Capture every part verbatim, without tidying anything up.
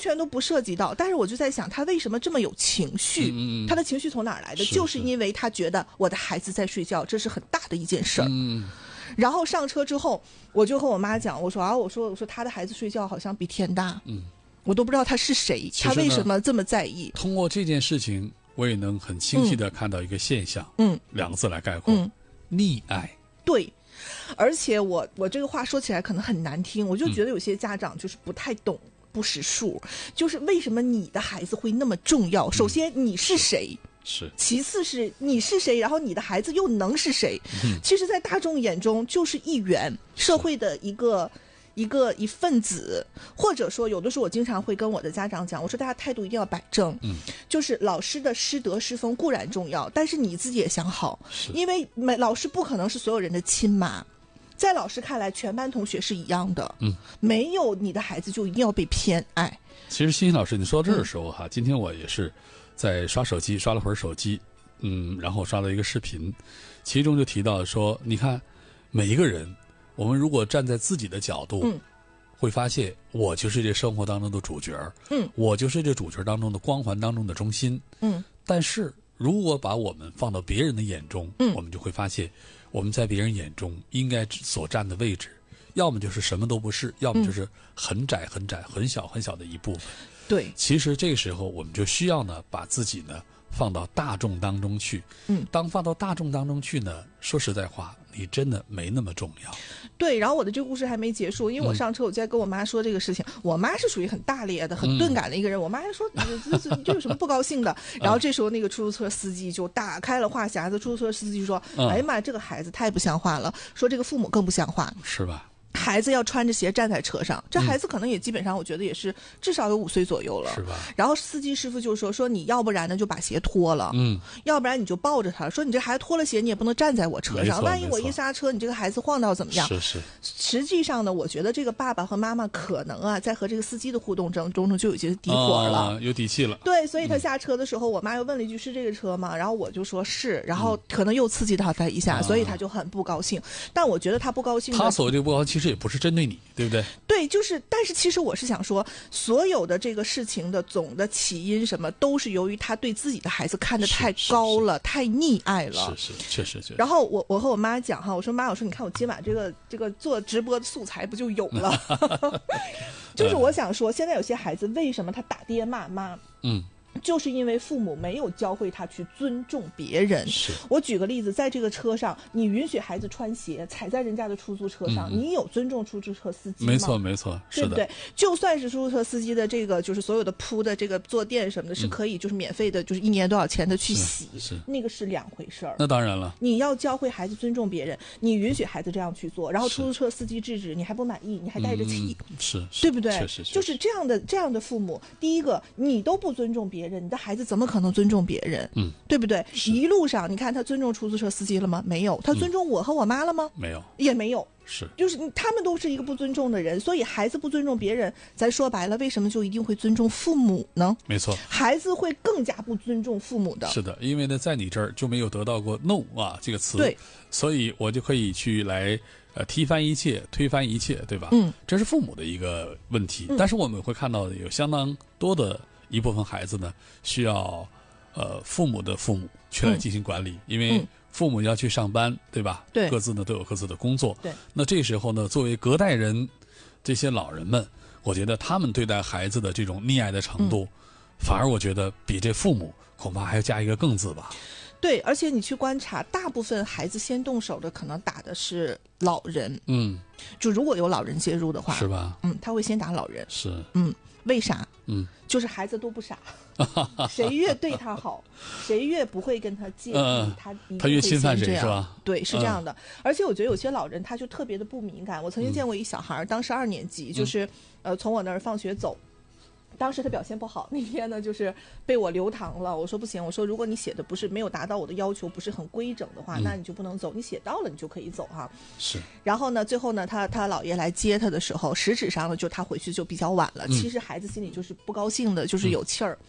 全都不涉及到。但是我就在想，他为什么这么有情绪？ 嗯、 他的情绪从哪儿来的？ 是就是因为他觉得我的孩子在睡觉，这是很大的一件事儿。 嗯。 然后上车之后，我就和我妈讲，我说啊，我说我说他的孩子睡觉好像比天大。 嗯。 我都不知道他是谁，他为什么这么在意？ 通过这件事情，我也能很清晰地看到一个现象。 嗯， 两个字来概括： 嗯， 溺爱。 对。而且我我这个话说起来可能很难听，我就觉得有些家长就是不太懂。不识数，就是为什么你的孩子会那么重要？首先你是谁？ 是。 其次是你是谁，然后你的孩子又能是谁？ 嗯、 其实在大众眼中就是一员，社会的一个一个一份子。或者说有的时候我经常会跟我的家长讲，我说大家态度一定要摆正。 嗯， 就是老师的师德师风固然重要，但是你自己也想好，因为每老师不可能是所有人的亲妈。在老师看来，全班同学是一样的。 嗯， 没有你的孩子就一定要被偏爱。 其实欣欣老师，你说到这儿的时候哈、嗯，今天我也是在刷手机，刷了会儿手机，嗯，然后刷到一个视频，其中就提到说，你看每一个人，我们如果站在自己的角度， 嗯， 会发现我就是这生活当中的主角， 嗯， 我就是这主角当中的光环当中的中心， 嗯， 但是如果把我们放到别人的眼中， 嗯， 我们就会发现。我们在别人眼中应该所站的位置，要么就是什么都不是，要么就是很窄很窄、很小很小的一部分。 对， 其实这个时候我们就需要呢，把自己呢放到大众当中去。 嗯， 当放到大众当中去呢，说实在话，你真的没那么重要。 对，然后我的这个故事还没结束，因为我上车我在跟我妈说这个事情，嗯、我妈是属于很大咧的、很钝感的一个人，嗯、我妈还说这这这有什么不高兴的？然后这时候那个出租车司机就打开了话匣子，出租车司机说：“嗯、哎呀妈，这个孩子太不像话了，说这个父母更不像话， 是吧？” 孩子要穿着鞋站在车上，这孩子可能也基本上，我觉得也是至少有五岁左右了， 是吧？ 然后司机师傅就说：“说你要不然呢就把鞋脱了， 嗯， 要不然你就抱着他，说你这孩子脱了鞋，你也不能站在我车上，万一我一刹车，你这个孩子晃到怎么样？” 是是。 实际上呢，我觉得这个爸爸和妈妈可能啊，在和这个司机的互动中中就有些底火了、 啊，有底气了。 对，所以他下车的时候，嗯、我妈又问了一句：“是这个车吗？”然后我就说是，然后可能又刺激到他一下，嗯、所以他就很不高兴。但我觉得他不高兴， 他所谓的不高兴，其实也不是针对你。对不对？ 对，就是，但是其实我是想说，所有的这个事情的总的起因什么，都是由于他对自己的孩子看得太高了，太溺爱了。 是是，确实确实。 然后我我和我妈讲哈，我说妈，我说你看我今晚这个这个做直播的素材不就有了？就是我想说，现在有些孩子为什么他打爹骂妈？嗯。就是因为父母没有教会他去尊重别人。 是。 我举个例子，在这个车上，你允许孩子穿鞋，踩在人家的出租车上，嗯、你有尊重出租车司机吗？ 没错，没错， 对不对？就算是出租车司机的这个，就是所有的铺的这个坐垫什么的，嗯、是可以就是免费的，就是一年多少钱的去洗， 是, 是那个是两回事儿。 那当然了， 你要教会孩子尊重别人，你允许孩子这样去做，然后出租车司机制止，你还不满意，你还带着气， 嗯、是, 是， 对不对？ 确实， 就是这样的这样的父母，第一个你都不尊重别人，你的孩子怎么可能尊重别人？嗯，对不对？一路上你看他尊重出租车司机了吗？没有。他尊重我和我妈了吗？ 没有， 也没有。 是， 就是他们都是一个不尊重的人，所以孩子不尊重别人，咱说白了，为什么就一定会尊重父母呢？ 没错， 孩子会更加不尊重父母的。 是的，因为呢，在你这儿就没有得到过 no 啊这个词， 对， 所以我就可以去来呃踢翻一切，推翻一切，对吧？ 嗯， 这是父母的一个问题，嗯、但是我们会看到有相当多的一部分孩子呢，需要呃父母的父母去来进行管理，嗯、因为。嗯父母要去上班，对吧？ 对， 各自呢都有各自的工作。 对， 那这时候呢，作为隔代人，这些老人们，我觉得他们对待孩子的这种溺爱的程度，嗯、反而我觉得比这父母恐怕还要加一个更字吧。 对，而且你去观察，大部分孩子先动手的，可能打的是老人。嗯，就如果有老人介入的话， 是吧？ 嗯，他会先打老人。 是， 嗯，为啥？ 嗯， 就是孩子都不傻，谁越对他好，谁越不会跟他介意， 嗯、 他他越侵犯谁是吧？ 对，是这样的。嗯、而且我觉得有些老人他就特别的不敏感。我曾经见过一小孩，嗯、当时二年级，就是、嗯、呃从我那儿放学走。当时他表现不好，那天呢就是被我留堂了。我说不行，我说如果你写的不是没有达到我的要求，不是很规整的话，嗯、那你就不能走。你写到了，你就可以走哈。 是。 然后呢，最后呢，他他姥爷来接他的时候，实质上呢，就他回去就比较晚了。嗯、其实孩子心里就是不高兴的，就是有气儿。嗯、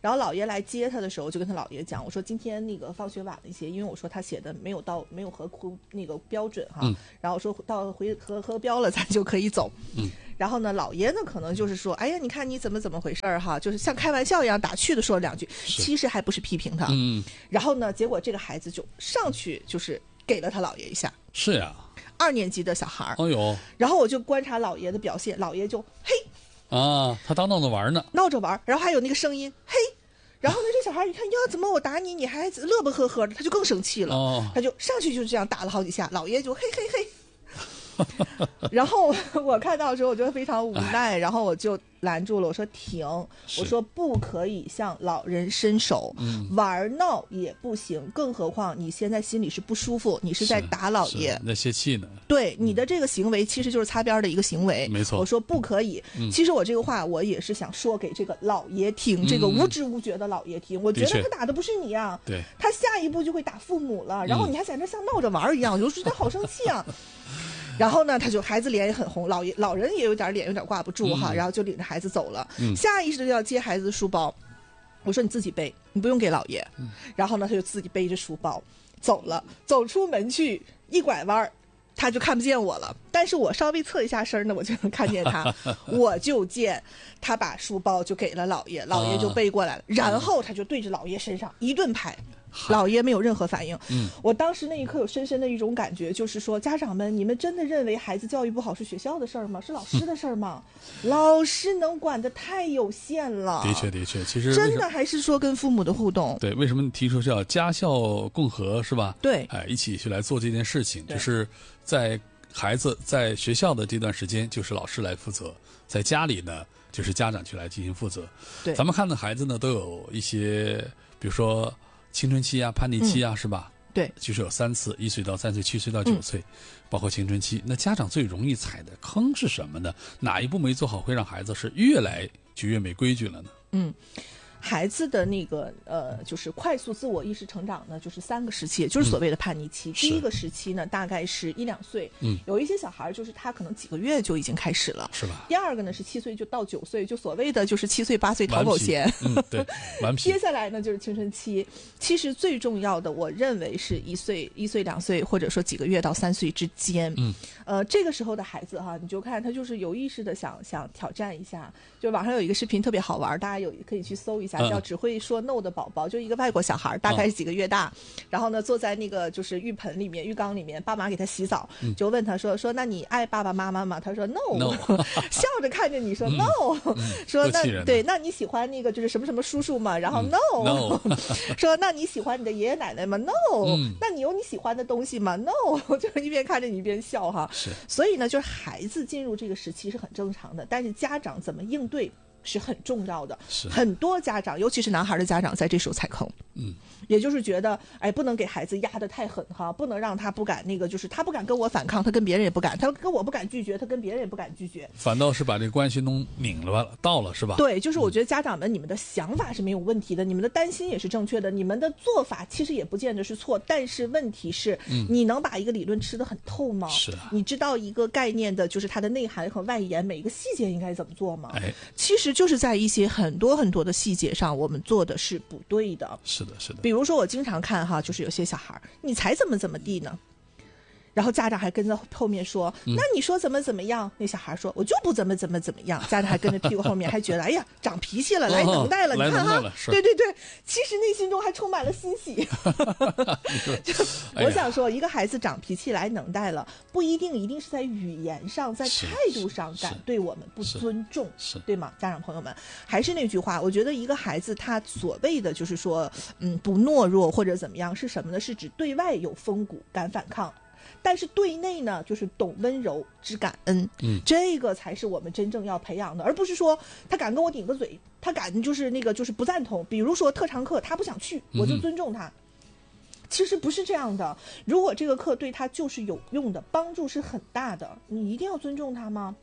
然后姥爷来接他的时候，就跟他姥爷讲，我说今天那个放学晚了一些，因为我说他写的没有到没有合乎那个标准哈， 嗯、 然后说到回合合标了咱就可以走。 嗯， 然后呢，姥爷呢可能就是说，哎呀，你看你怎么怎么回事儿哈，就是像开玩笑一样打趣的说了两句，其实还不是批评他。 嗯， 然后呢，结果这个孩子就上去就是给了他姥爷一下。 是呀。 二年级的小孩儿， 哦呦， 然后我就观察姥爷的表现，姥爷就嘿啊，他当闹着玩呢， 闹着玩，然后还有那个声音嘿，然后呢这小孩一看呀，怎么我打你你还乐不呵呵的，他就更生气了， 哦、 他就上去就这样打了好几下，姥爷就嘿嘿嘿。然后我看到之后我就非常无奈，然后我就拦住了，我说停，我说不可以向老人伸手， 嗯、 玩闹也不行，更何况你现在心里是不舒服，你是在打老爷， 在泄气呢。 对，你的这个行为其实就是擦边的一个行为， 没错。 我说不可以、嗯、其实我这个话我也是想说给这个老爷听、嗯、这个无知无觉的老爷听，我觉得他打的不是你啊， 对， 他下一步就会打父母了，然后你还在这像闹着玩一样、嗯、我就觉得好生气啊。然后呢，他就孩子脸也很红，老爷老人也有点脸有点挂不住哈、嗯，然后就领着孩子走了，嗯、下意识的就要接孩子的书包，我说你自己背，你不用给老爷、嗯、然后呢他就自己背着书包走了，走出门去一拐弯他就看不见我了，但是我稍微侧一下身呢，我就能看见他我就见他把书包就给了老爷，老爷就背过来了、啊、然后他就对着老爷身上一顿拍，老爷没有任何反应、嗯、我当时那一刻有深深的一种感觉，就是说家长们，你们真的认为孩子教育不好是学校的事儿吗？是老师的事儿吗、嗯、老师能管的太有限了。 的确的确，其实真的还是说跟父母的互动。 对，为什么你提出叫家校共和是吧？ 对， 哎，一起去来做这件事情，就是在孩子在学校的这段时间就是老师来负责，在家里呢就是家长去来进行负责。 对， 咱们看的孩子呢都有一些比如说青春期啊、叛逆期啊、嗯、是吧？ 对， 就是有三次，一岁到三岁，七岁到九岁、嗯，包括青春期。那家长最容易踩的坑是什么呢？哪一步没做好，会让孩子是越来就越没规矩了呢？ 嗯。孩子的那个呃，就是快速自我意识成长呢，就是三个时期，也就是所谓的叛逆期。嗯、第一个时期呢，大概是一两岁，嗯，有一些小孩就是他可能几个月就已经开始了， 是吧？ 第二个呢是七岁就到九岁，就所谓的就是七岁八岁讨狗嫌， 嗯，对，顽皮。 接下来呢就是青春期，其实最重要的，我认为是一岁、一岁两岁，或者说几个月到三岁之间，嗯，呃，这个时候的孩子哈，你就看他就是有意识的想想挑战一下，就网上有一个视频特别好玩，大家有可以去搜一下。叫只会说 no 的宝宝，就一个外国小孩，大概是几个月大、嗯、然后呢坐在那个就是浴盆里面浴缸里面，爸妈给他洗澡、嗯、就问他说说那你爱爸爸妈妈吗？他说 no, no. 笑着看着你说 no、嗯、说那对那你喜欢那个就是什么什么叔叔吗？然后 no, 嗯 no. 说那你喜欢你的爷爷奶奶吗？ no、嗯、那你有你喜欢的东西吗？ no 就一边看着你一边笑哈。 是， 所以呢就是孩子进入这个时期是很正常的，但是家长怎么应对是很重要的。 是， 很多家长尤其是男孩的家长在这时候踩坑， 嗯， 也就是觉得哎不能给孩子压得太狠哈，不能让他不敢那个，就是他不敢跟我反抗，他跟别人也不敢，他跟我不敢拒绝，他跟别人也不敢拒绝， 反倒是把这个关系弄拧了到了是吧？ 对，就是我觉得家长们、嗯、你们的想法是没有问题的，你们的担心也是正确的，你们的做法其实也不见得是错，但是问题是、嗯、你能把一个理论吃得很透吗？ 是、啊、 你知道一个概念的就是它的内涵和外延每一个细节应该怎么做吗？ 哎， 其实就是在一些很多很多的细节上我们做的是不对的。 是的是的， 比如说我经常看哈，就是有些小孩你才怎么怎么地呢，然后家长还跟在后面说、嗯、那你说怎么怎么样，那小孩说我就不怎么怎么怎么样，家长还跟着屁股后面还觉得哎呀长脾气了，来能耐了、哦、你看哈，对对对，其实内心中还充满了欣喜就我想说、哎、一个孩子长脾气来能耐了，不一定一定是在语言上在态度上敢对我们不尊重，对吗？家长朋友们，还是那句话，我觉得一个孩子他所谓的就是说嗯不懦弱或者怎么样是什么呢？是指对外有风骨敢反抗，但是对内呢就是懂温柔知感恩，嗯，这个才是我们真正要培养的，而不是说他敢跟我顶个嘴，他敢就是那个就是不赞同，比如说特长课他不想去我就尊重他、嗯、其实不是这样的，如果这个课对他就是有用的，帮助是很大的，你一定要尊重他吗？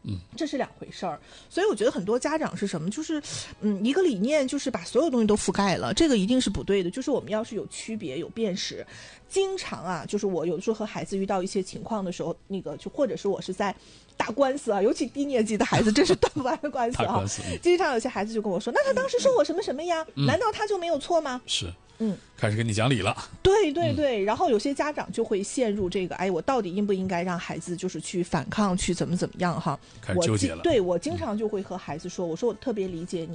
嗯， 这是两回事儿。所以我觉得很多家长是什么，就是嗯，一个理念就是把所有东西都覆盖了，这个一定是不对的。就是我们要是有区别有辨识，经常啊，就是我有时候和孩子遇到一些情况的时候，那个就或者是我是在打官司啊，尤其低年级的孩子真是断不完的官司啊。 官司经常有些孩子就跟我说，那他当时说我什么什么呀？ 嗯、 难道他就没有错吗？ 是。 嗯， 开始跟你讲理了。 对对对、嗯，然后有些家长就会陷入这个，哎，我到底应不应该让孩子就是去反抗，去怎么怎么样哈？ 开始纠结了。 对，我经常就会和孩子说，我说我特别理解你，